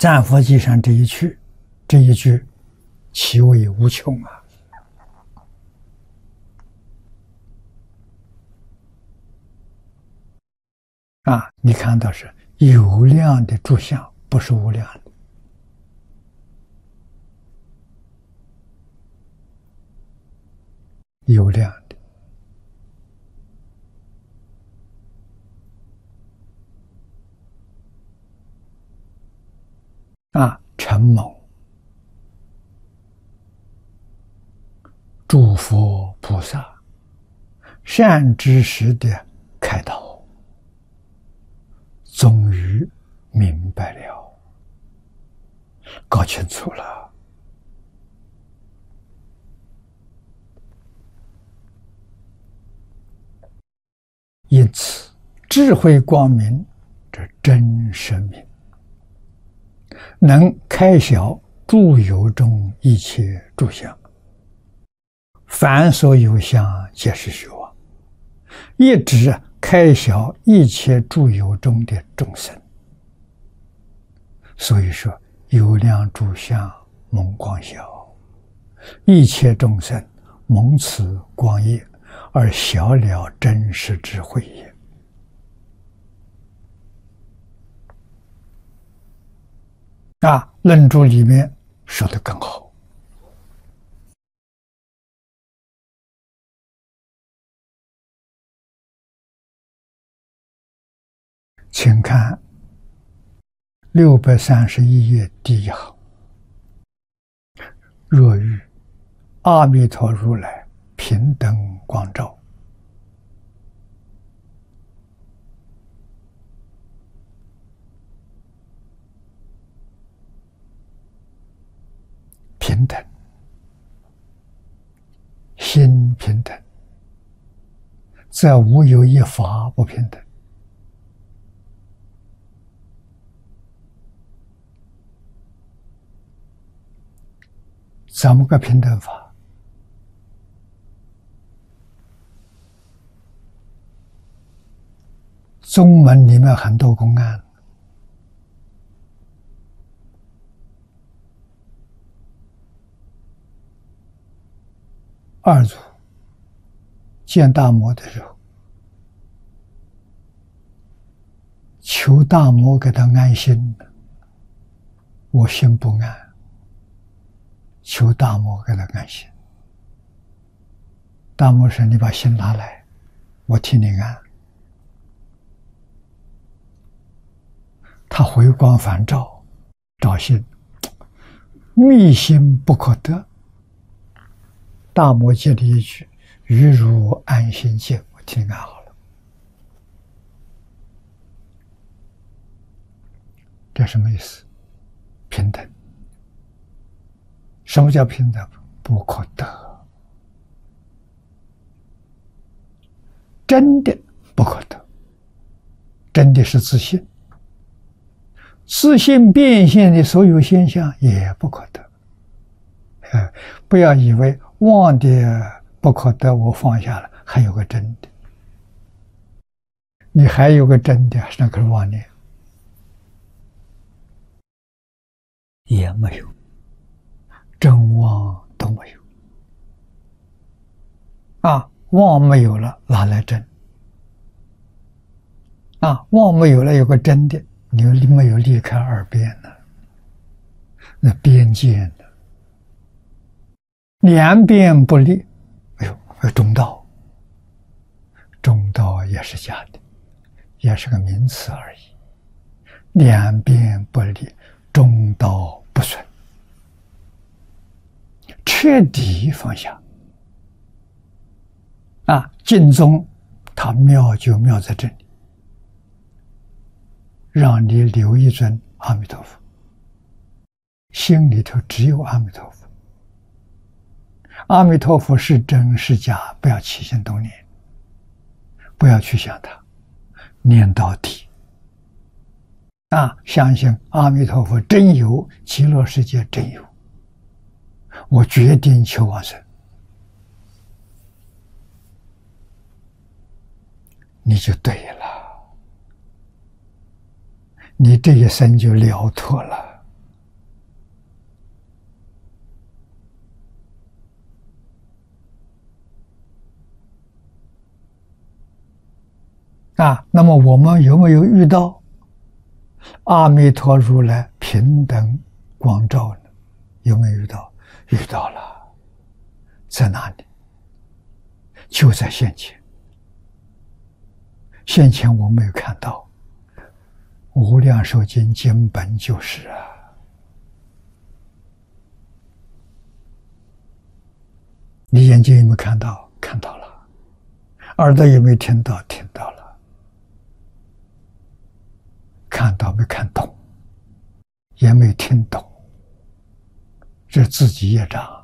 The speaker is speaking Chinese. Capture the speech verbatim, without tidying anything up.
赞佛记上这一句，这一句其味无穷啊！啊，你看到是有量的住相，不是无量的。有量的啊，承蒙诸佛菩萨善知识的开导，终于明白了，搞清楚了。因此，智慧光明，这真实明，能开晓诸有中一切诸相，凡所有相，皆是虚妄，一指开晓一切诸有中的众生。所以说，有量诸相蒙光晓，一切众生蒙此光业，而晓了真实智慧也。啊，论著里面说得更好。请看六百三十一页第一行：若遇阿弥陀如来平等光照，平等，心平等，则无有一法不平等。怎么个平等法？宗门里面很多公案，二祖见大摩的时候，求大摩给他安心，我心不安。求大摩给他安心。大摩说：“你把心拿来，我替你安。”他回光返照，照心，密心不可得。大摩接了一句：“于如安心见。”我替你安好了。这什么意思？平等。什么叫平等？不可得，真的不可得，真的是自信，自信变现的所有现象也不可得。呃，不要以为妄的不可得，我放下了，还有个真的，你还有个真的，那可是妄念，也没有。真妄都没有啊！妄没有了，哪来真？啊，妄没有了，有个真的，你没有离开二边呢，那边界呢？两边不离，哎呦，中道，中道也是假的，也是个名词而已。两边不离，中道不损。彻底放下啊！净宗它妙就妙在这里，让你留一尊阿弥陀佛，心里头只有阿弥陀佛。阿弥陀佛是真是假，不要起心动念，不要去想它，念到底啊！相信阿弥陀佛真有，极乐世界真有。我决定求往生，你就对了，你这一生就了脱了。 啊，那么我们有没有遇到阿弥陀如来平等光照呢？有没有遇到？遇到了，在哪里？就在现前。现前我没有看到，无量寿经经本就是啊。你眼睛有没有看到？看到了。耳朵有没有听到？听到了。看到没看懂？也没听懂。这自己业障。